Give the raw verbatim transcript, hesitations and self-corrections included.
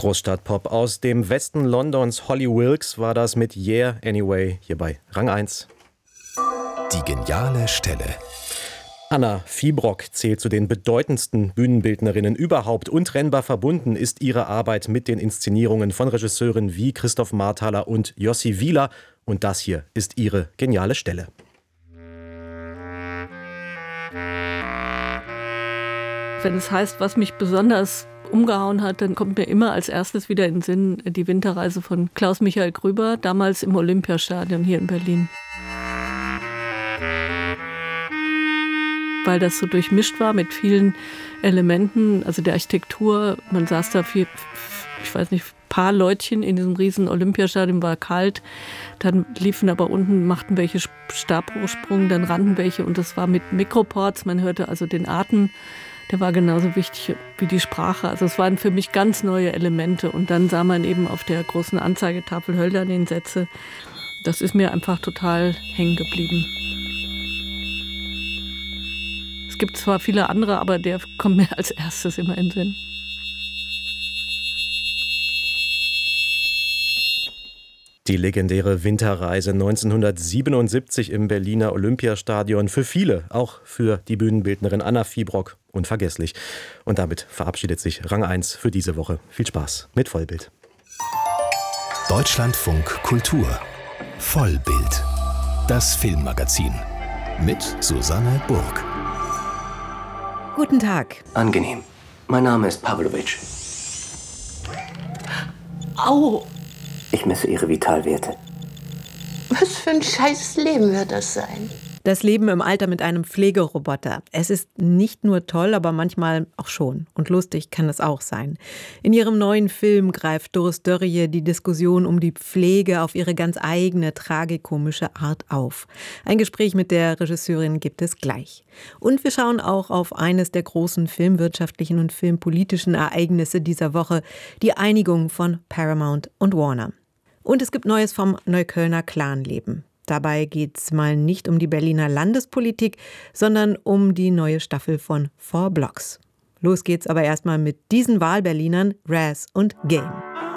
Großstadtpop aus dem Westen Londons. Holly Wilkes war das mit Yeah Anyway hier bei Rang eins. Die geniale Stelle. Anna Fiebrock zählt zu den bedeutendsten Bühnenbildnerinnen überhaupt. Untrennbar verbunden ist ihre Arbeit mit den Inszenierungen von Regisseuren wie Christoph Marthaler und Jossi Wieler. Und das hier ist ihre geniale Stelle. Wenn es heißt, was mich besonders umgehauen hat, dann kommt mir immer als erstes wieder in den Sinn die Winterreise von Klaus-Michael Grüber, damals im Olympiastadion hier in Berlin. Weil das so durchmischt war mit vielen Elementen, also der Architektur. Man saß da viel, ich weiß nicht, paar Leutchen in diesem riesen Olympiastadion, war kalt. Dann liefen aber unten, machten welche Stabhochsprung, dann rannten welche und das war mit Mikroports. Man hörte also den Atem, der war genauso wichtig wie die Sprache. Also es waren für mich ganz neue Elemente. Und dann sah man eben auf der großen Anzeigetafel Hölderlin-Sätze. Das ist mir einfach total hängen geblieben. Es gibt zwar viele andere, aber der kommt mir als erstes immer in den Sinn. Die legendäre Winterreise neunzehnhundertsiebenundsiebzig im Berliner Olympiastadion. Für viele, auch für die Bühnenbildnerin Anna Fiebrock, unvergesslich. Und damit verabschiedet sich Rang eins für diese Woche. Viel Spaß mit Vollbild. Deutschlandfunk Kultur. Vollbild. Das Filmmagazin. Mit Susanne Burg. Guten Tag. Angenehm. Mein Name ist Pavlovic. Au! Ich messe Ihre Vitalwerte. Was für ein scheiß Leben wird das sein? Das Leben im Alter mit einem Pflegeroboter. Es ist nicht nur toll, aber manchmal auch schon. Und lustig kann es auch sein. In ihrem neuen Film greift Doris Dörrie die Diskussion um die Pflege auf ihre ganz eigene, tragikomische Art auf. Ein Gespräch mit der Regisseurin gibt es gleich. Und wir schauen auch auf eines der großen filmwirtschaftlichen und filmpolitischen Ereignisse dieser Woche, die Einigung von Paramount und Warner. Und es gibt Neues vom Neuköllner Clanleben. Dabei geht es mal nicht um die Berliner Landespolitik, sondern um die neue Staffel von Four Blocks. Los geht's aber erstmal mit diesen Wahlberlinern, Raz und Game.